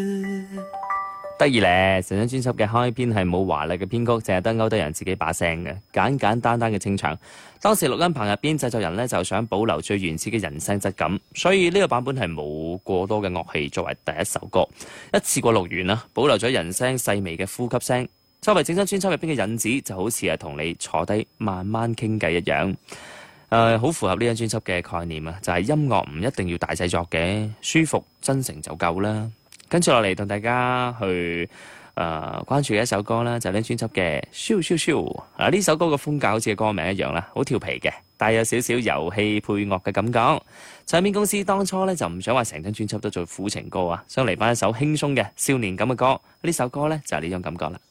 得意咧，成張專輯嘅開篇係冇華麗嘅編曲，淨係得歐德陽自己把聲嘅，簡簡單單嘅清唱。當時錄音棚入邊製作人呢就想保留最原始嘅人聲質感，所以呢個版本係冇過多嘅樂器作為第一首歌，一次過錄完啦，保留咗人聲細微嘅呼吸聲，作為整張專輯入邊嘅引子，就好似係同你坐低慢慢傾偈一樣。好符合呢張專輯嘅概念啊，就係音樂唔一定要大製作嘅，舒服真誠就夠啦。跟住落嚟同大家去關注嘅一首歌啦，就係呢專輯嘅咻咻咻。呢首歌嘅風格好似歌名一樣啦，好調皮嘅，帶有少少遊戲配樂嘅感覺。唱片公司當初咧就唔想話成張專輯都做苦情歌啊，想嚟翻一首輕鬆嘅少年感嘅歌。呢首歌咧就係呢種感覺啦。